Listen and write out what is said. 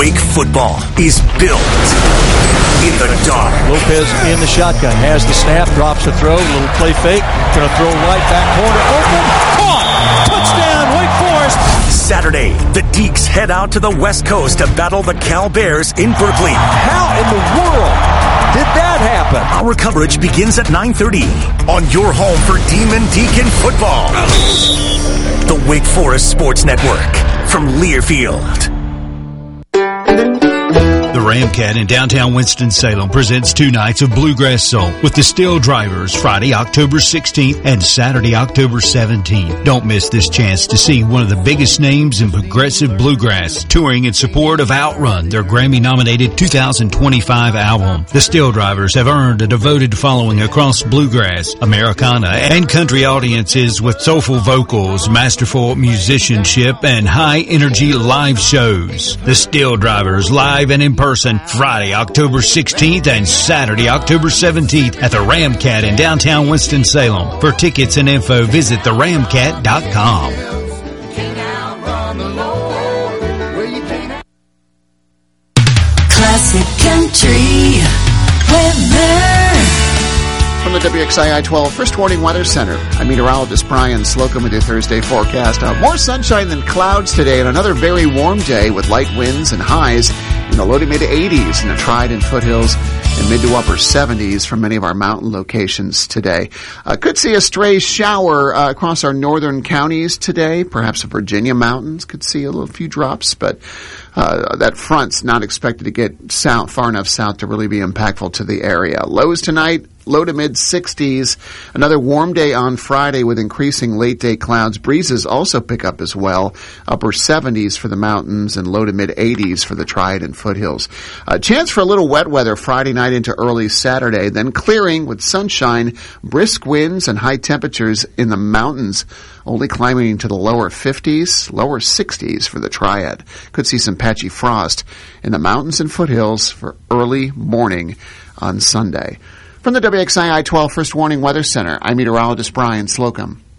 Wake football is built in the dark. Lopez in the shotgun, has the snap, drops the throw, little play fake, gonna throw right back corner, open, caught, touchdown, Wake Forest. Saturday, the Deacs head out to the West Coast to battle the Cal Bears in Berkeley. How in the world did that happen? Our coverage begins at 9:30 on your home for Demon Deacon football. The Wake Forest Sports Network from Learfield. The Ramcat in downtown Winston-Salem presents 2 nights of Bluegrass Soul with the Still Drivers Friday, October 16th and Saturday, October 17th. Don't miss this chance to see one of the biggest names in progressive bluegrass touring in support of Outrun, their Grammy-nominated 2025 album. The Still Drivers have earned a devoted following across bluegrass, Americana, and country audiences with soulful vocals, masterful musicianship, and high-energy live shows. The Still Drivers live and in person Friday, October 16th and Saturday, October 17th at the Ramcat in downtown Winston-Salem. For tickets and info, visit theramcat.com. Classic Country Weather. From the WXII 12 First Warning Weather Center, I'm meteorologist Brian Slocum with your Thursday forecast. More sunshine than clouds today and another very warm day with light winds and highs in the low to mid 80s in the Trident and foothills and mid to upper 70s from many of our mountain locations today. Could see a stray shower across our northern counties today. Perhaps the Virginia mountains could see a few drops, but that front's not expected to get far enough south to really be impactful to the area. Lows tonight, low to mid 60s. Another warm day on Friday with increasing late day clouds. Breezes also pick up as well. Upper 70s for the mountains and low to mid 80s for the Triad and foothills. Chance for a little wet weather Friday night into early Saturday, then clearing with sunshine, brisk winds and high temperatures in the mountains, only climbing to the lower 50s, lower 60s for the Triad. Could see some patchy frost in the mountains and foothills for early morning on Sunday. From the WXII 12 First Warning Weather Center, I'm meteorologist Brian Slocum.